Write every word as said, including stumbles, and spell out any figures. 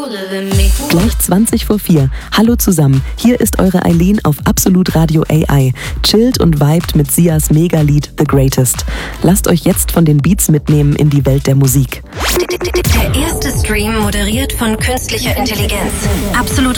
Gleich zwanzig vor vier. Hallo zusammen, hier ist eure Eileen auf Absolut Radio A I. Chillt und vibet mit Sias Megalied The Greatest. Lasst euch jetzt von den Beats mitnehmen in die Welt der Musik. Der erste Stream moderiert von künstlicher Intelligenz. Absolut